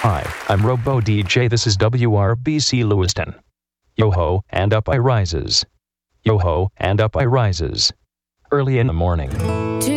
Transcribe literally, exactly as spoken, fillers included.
Hi, I'm Robo D J. This is W R B C Lewiston. Yo-ho, and up I rises. Yo-ho, and up I rises. Early in the morning.